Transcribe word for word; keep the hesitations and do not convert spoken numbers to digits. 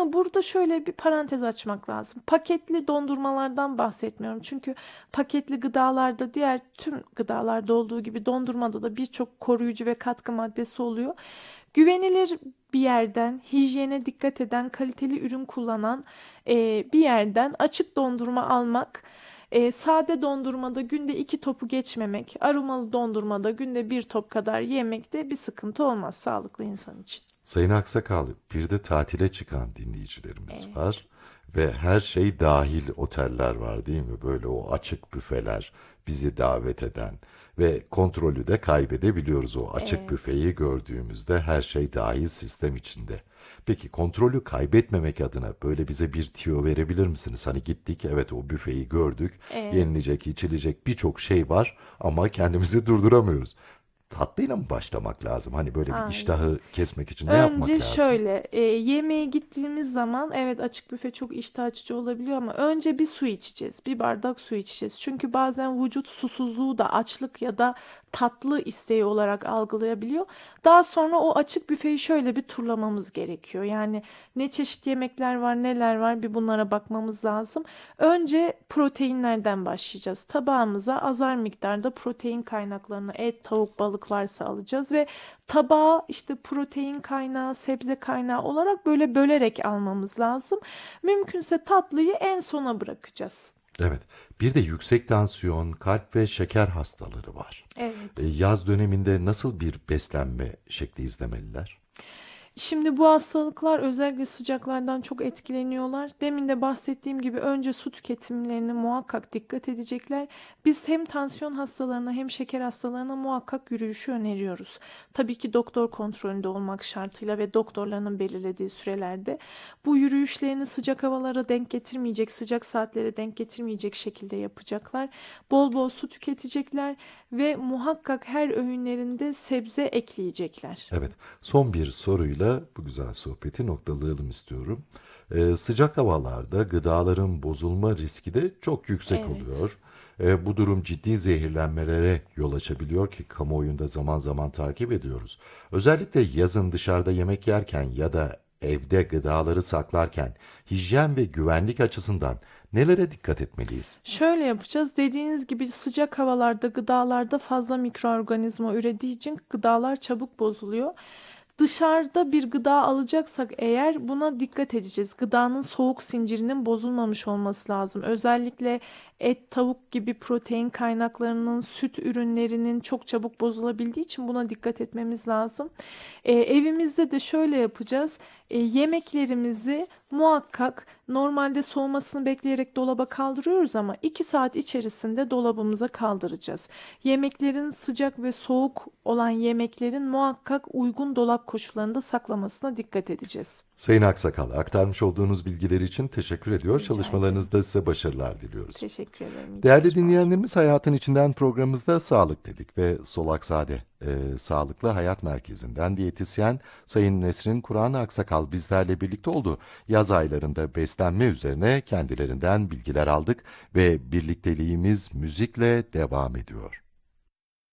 Ama burada şöyle bir parantez açmak lazım. Paketli dondurmalardan bahsetmiyorum. Çünkü paketli gıdalarda diğer tüm gıdalarda olduğu gibi dondurmada da birçok koruyucu ve katkı maddesi oluyor. Güvenilir bir yerden, hijyene dikkat eden, kaliteli ürün kullanan e, bir yerden açık dondurma almak, e, sade dondurmada günde iki topu geçmemek, aromalı dondurmada günde bir top kadar yemekte bir sıkıntı olmaz sağlıklı insan için. Sayın Aksakal, bir de tatile çıkan dinleyicilerimiz Evet. var ve her şey dahil oteller var değil mi? Böyle o açık büfeler, bizi davet eden ve kontrolü de kaybedebiliyoruz o açık Evet. büfeyi gördüğümüzde her şey dahil sistem içinde. Peki kontrolü kaybetmemek adına böyle bize bir tüyo verebilir misiniz? Hani gittik, evet, o büfeyi gördük, Evet. yenilecek, içilecek birçok şey var ama kendimizi durduramıyoruz. Tatlıyla mı başlamak lazım? Hani böyle bir Aynen. iştahı kesmek için ne Önce yapmak lazım? şöyle, e, yemeğe gittiğimiz zaman evet açık büfe çok iştah açıcı olabiliyor ama önce bir su içeceğiz. Bir bardak su içeceğiz. Çünkü bazen vücut susuzluğu da açlık ya da tatlı isteği olarak algılayabiliyor. Daha sonra o açık büfeyi şöyle bir turlamamız gerekiyor. Yani ne çeşit yemekler var, neler var bir bunlara bakmamız lazım. Önce proteinlerden başlayacağız. Tabağımıza azar miktarda protein kaynaklarını et, tavuk, balık varsa alacağız ve tabağı işte protein kaynağı, sebze kaynağı olarak böyle bölerek almamız lazım. Mümkünse tatlıyı en sona bırakacağız. Evet, bir de yüksek tansiyon, kalp ve şeker hastaları var. E, Evet. yaz döneminde nasıl bir beslenme şekli izlemeliler? Şimdi bu hastalıklar özellikle sıcaklardan çok etkileniyorlar. Demin de bahsettiğim gibi önce su tüketimlerine muhakkak dikkat edecekler. Biz hem tansiyon hastalarına hem şeker hastalarına muhakkak yürüyüşü öneriyoruz. Tabii ki doktor kontrolünde olmak şartıyla ve doktorlarının belirlediği sürelerde. Bu yürüyüşlerini sıcak havalara denk getirmeyecek, sıcak saatlere denk getirmeyecek şekilde yapacaklar. Bol bol su tüketecekler ve muhakkak her öğünlerinde sebze ekleyecekler. Evet, son bir soruyla bu güzel sohbeti noktalayalım istiyorum. E, sıcak havalarda gıdaların bozulma riski de çok yüksek Evet. oluyor. E, bu durum ciddi zehirlenmelere yol açabiliyor ki kamuoyunda zaman zaman takip ediyoruz. Özellikle yazın dışarıda yemek yerken ya da evde gıdaları saklarken hijyen ve güvenlik açısından nelere dikkat etmeliyiz? Şöyle yapacağız. Dediğiniz gibi sıcak havalarda gıdalarda fazla mikroorganizma ürediği için gıdalar çabuk bozuluyor. Dışarıda bir gıda alacaksak eğer buna dikkat edeceğiz. Gıdanın soğuk zincirinin bozulmamış olması lazım. Özellikle et, tavuk gibi protein kaynaklarının, süt ürünlerinin çok çabuk bozulabildiği için buna dikkat etmemiz lazım. E, evimizde de şöyle yapacağız. E, yemeklerimizi muhakkak normalde soğumasını bekleyerek dolaba kaldırıyoruz ama iki saat içerisinde dolabımıza kaldıracağız. Yemeklerin sıcak ve soğuk olan yemeklerin muhakkak uygun dolap koşullarında saklamasına dikkat edeceğiz. Sayın Aksakal, aktarmış olduğunuz bilgiler için teşekkür ediyor. Rica ederim. Çalışmalarınızda size başarılar diliyoruz. Teşekkür ederim. İyi Değerli çalışmalar. dinleyenlerimiz, Hayatın İçinden programımızda sağlık dedik ve Solaksade e, Sağlıklı Hayat Merkezi'nden diyetisyen Sayın Nesrin Kur'an Aksakal bizlerle birlikte oldu. Yaz aylarında beslenme üzerine kendilerinden bilgiler aldık ve birlikteliğimiz müzikle devam ediyor.